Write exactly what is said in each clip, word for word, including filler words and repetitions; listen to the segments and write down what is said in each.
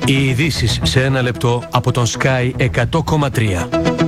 Οι ειδήσεις σε ένα λεπτό από τον Sky εκατό κόμμα τρία.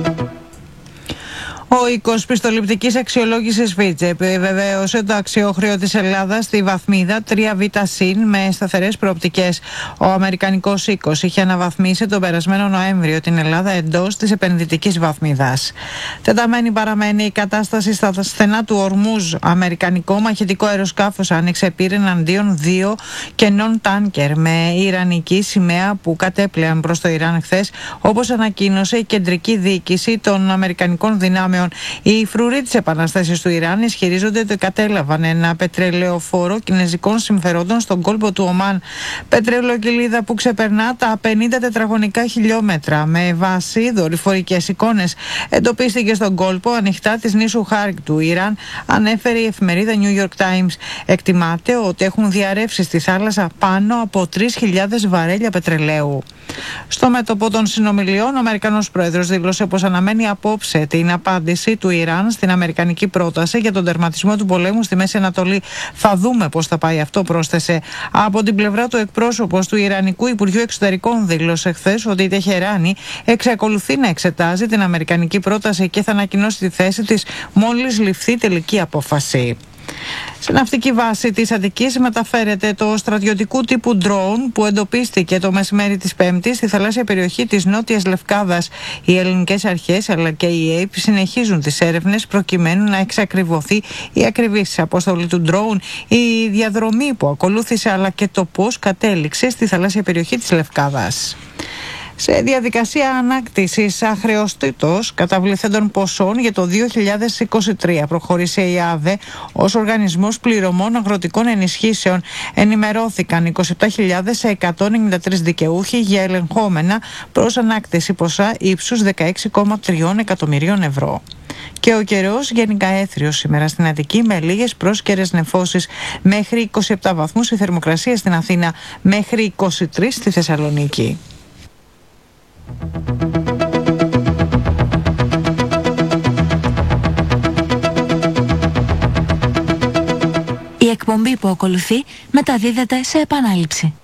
Ο οίκος πιστοληπτικής αξιολόγησης Fitch επιβεβαίωσε το αξιόχρεο της Ελλάδας στη βαθμίδα τρία β συν με σταθερές προοπτικές. Ο αμερικανικός οίκος είχε αναβαθμίσει τον περασμένο Νοέμβριο την Ελλάδα εντός της επενδυτικής βαθμίδας. Τεταμένη παραμένει η κατάσταση στα στενά του Ορμούζ. Αμερικανικό μαχητικό αεροσκάφος άνοιξε πύρ εναντίον δύο κενών τάνκερ με ιρανική σημαία που κατέπλεαν προς το Ιράν χθες, όπως ανακοίνωσε η κεντρική διοίκηση των αμερικανικών δυνάμεων. Οι φρουροί της επανάστασης του Ιράν ισχυρίζονται ότι κατέλαβαν ένα πετρελαιοφόρο κινεζικών συμφερόντων στον κόλπο του Ομάν. Πετρελαιοκυλίδα που ξεπερνά τα πενήντα τετραγωνικά χιλιόμετρα με βάση δορυφορικές εικόνες. Εντοπίστηκε στον κόλπο ανοιχτά της νήσου Χάρκ του Ιράν, ανέφερε η εφημερίδα New York Times. Εκτιμάται ότι έχουν διαρρεύσει στη θάλασσα πάνω από τρεις χιλιάδες βαρέλια πετρελαίου. Στο μέτωπο των συνομιλιών, ο Αμερικανός πρόεδρος δήλωσε πως αναμένει απόψε την απάντηση του Ιράν στην αμερικανική πρόταση για τον τερματισμό του πολέμου στη Μέση Ανατολή. Θα δούμε πώς θα πάει αυτό, πρόσθεσε. Από την πλευρά του, εκπρόσωπος του Ιρανικού Υπουργείου Εξωτερικών δήλωσε χθες ότι η Τεχεράνη εξακολουθεί να εξετάζει την αμερικανική πρόταση και θα ανακοινώσει τη θέση της μόλις ληφθεί τελική απόφαση. Σε ναυτική βάση της Αττικής μεταφέρεται το στρατιωτικού τύπου drone που εντοπίστηκε το μεσημέρι της Πέμπτης στη θαλάσσια περιοχή της Νότιας Λευκάδας. Οι ελληνικές αρχές αλλά και η ΕΕΠ συνεχίζουν τις έρευνες προκειμένου να εξακριβωθεί η ακριβής αποστολή του drone, η διαδρομή που ακολούθησε αλλά και το πώς κατέληξε στη θαλάσσια περιοχή της Λευκάδας. Σε διαδικασία ανάκτησης αχρεωστήτως καταβληθέντων ποσών για το δύο χιλιάδες είκοσι τρία προχώρησε η ΑΔΕ ως οργανισμός πληρωμών αγροτικών ενισχύσεων. Ενημερώθηκαν είκοσι επτά χιλιάδες εκατόν ενενήντα τρεις δικαιούχοι για ελεγχόμενα προς ανάκτηση ποσά ύψους δεκαέξι κόμμα τρία εκατομμυρίων ευρώ. Και ο καιρός γενικά έθριος σήμερα στην Αττική με λίγες πρόσκαιρες νεφώσεις, μέχρι είκοσι επτά βαθμούς η θερμοκρασία στην Αθήνα, μέχρι είκοσι τρεις στη Θεσσαλονίκη. Η εκπομπή που ακολουθεί μεταδίδεται σε επανάληψη.